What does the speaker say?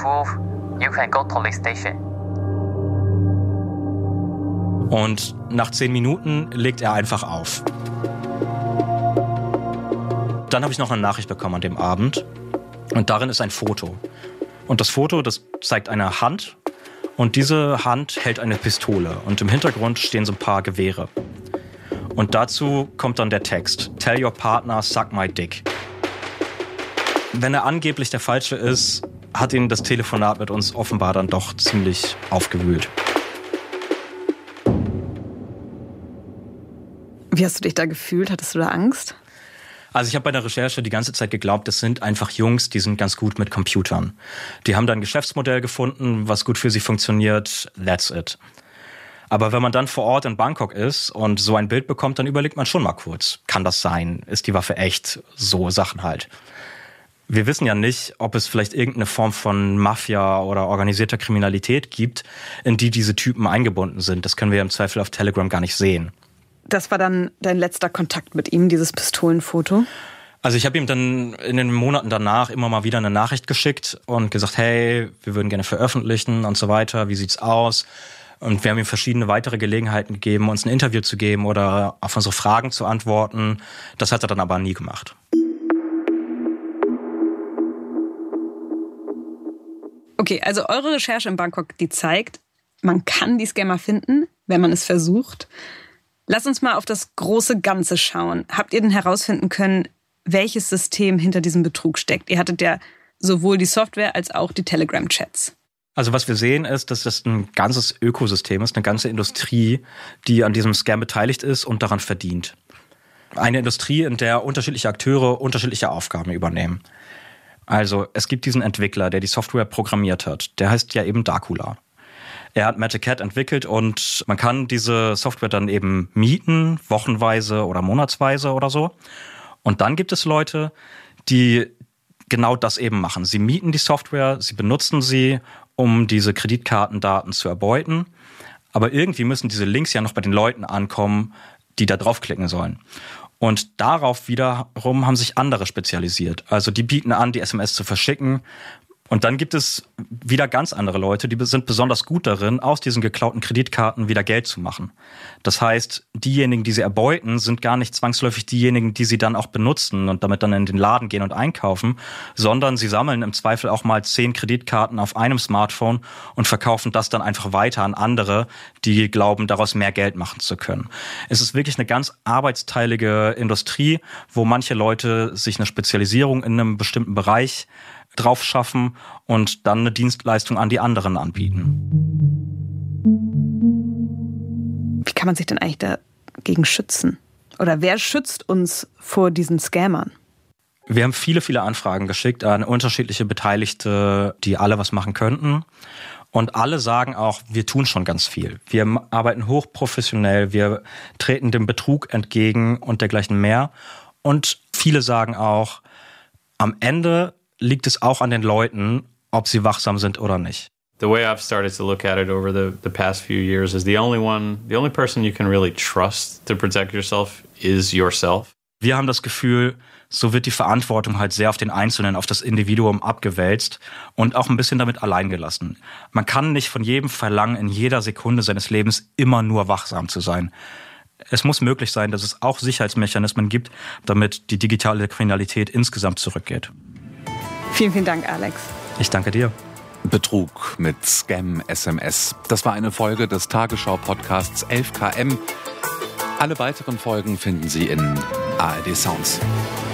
proof, you can go to police station. Und nach 10 Minuten legt er einfach auf. Dann habe ich noch eine Nachricht bekommen an dem Abend. Und darin ist ein Foto. Und das Foto, das zeigt eine Hand. Und diese Hand hält eine Pistole. Und im Hintergrund stehen so ein paar Gewehre. Und dazu kommt dann der Text. Tell your partner, suck my dick. Wenn er angeblich der Falsche ist, hat ihn das Telefonat mit uns offenbar dann doch ziemlich aufgewühlt. Wie hast du dich da gefühlt? Hattest du da Angst? Also ich habe bei der Recherche die ganze Zeit geglaubt, das sind einfach Jungs, die sind ganz gut mit Computern. Die haben da ein Geschäftsmodell gefunden, was gut für sie funktioniert. That's it. Aber wenn man dann vor Ort in Bangkok ist und so ein Bild bekommt, dann überlegt man schon mal kurz. Kann das sein? Ist die Waffe echt? So Sachen halt. Wir wissen ja nicht, ob es vielleicht irgendeine Form von Mafia oder organisierter Kriminalität gibt, in die diese Typen eingebunden sind. Das können wir im Zweifel auf Telegram gar nicht sehen. Das war dann dein letzter Kontakt mit ihm, dieses Pistolenfoto? Also ich habe ihm dann in den Monaten danach immer mal wieder eine Nachricht geschickt und gesagt, hey, wir würden gerne veröffentlichen und so weiter, wie sieht's aus? Und wir haben ihm verschiedene weitere Gelegenheiten gegeben, uns ein Interview zu geben oder auf unsere Fragen zu antworten. Das hat er dann aber nie gemacht. Okay, also eure Recherche in Bangkok, die zeigt, man kann die Scammer finden, wenn man es versucht. Lass uns mal auf das große Ganze schauen. Habt ihr denn herausfinden können, welches System hinter diesem Betrug steckt? Ihr hattet ja sowohl die Software als auch die Telegram-Chats. Also was wir sehen ist, dass das ein ganzes Ökosystem ist, eine ganze Industrie, die an diesem Scam beteiligt ist und daran verdient. Eine Industrie, in der unterschiedliche Akteure unterschiedliche Aufgaben übernehmen. Also es gibt diesen Entwickler, der die Software programmiert hat. Der heißt ja eben Darkula. Er hat Metacat entwickelt und man kann diese Software dann eben mieten, wochenweise oder monatsweise oder so. Und dann gibt es Leute, die genau das eben machen. Sie mieten die Software, sie benutzen sie, um diese Kreditkartendaten zu erbeuten. Aber irgendwie müssen diese Links ja noch bei den Leuten ankommen, die da draufklicken sollen. Und darauf wiederum haben sich andere spezialisiert. Also die bieten an, die SMS zu verschicken. Und dann gibt es wieder ganz andere Leute, die sind besonders gut darin, aus diesen geklauten Kreditkarten wieder Geld zu machen. Das heißt, diejenigen, die sie erbeuten, sind gar nicht zwangsläufig diejenigen, die sie dann auch benutzen und damit dann in den Laden gehen und einkaufen, sondern sie sammeln im Zweifel auch mal 10 Kreditkarten auf einem Smartphone und verkaufen das dann einfach weiter an andere, die glauben, daraus mehr Geld machen zu können. Es ist wirklich eine ganz arbeitsteilige Industrie, wo manche Leute sich eine Spezialisierung in einem bestimmten Bereich drauf schaffen und dann eine Dienstleistung an die anderen anbieten. Wie kann man sich denn eigentlich dagegen schützen? Oder wer schützt uns vor diesen Scammern? Wir haben viele, viele Anfragen geschickt an unterschiedliche Beteiligte, die alle was machen könnten. Und alle sagen auch, wir tun schon ganz viel. Wir arbeiten hochprofessionell, wir treten dem Betrug entgegen und dergleichen mehr. Und viele sagen auch, am Ende liegt es auch an den Leuten, ob sie wachsam sind oder nicht. The way I've started to look at it over the past few years is the only person you can really trust to protect yourself is yourself. Wir haben das Gefühl, so wird die Verantwortung halt sehr auf den Einzelnen, auf das Individuum abgewälzt und auch ein bisschen damit allein gelassen. Man kann nicht von jedem verlangen, in jeder Sekunde seines Lebens immer nur wachsam zu sein. Es muss möglich sein, dass es auch Sicherheitsmechanismen gibt, damit die digitale Kriminalität insgesamt zurückgeht. Vielen, vielen Dank, Alex. Ich danke dir. Betrug mit Scam-SMS. Das war eine Folge des Tagesschau-Podcasts 11KM. Alle weiteren Folgen finden Sie in ARD Sounds.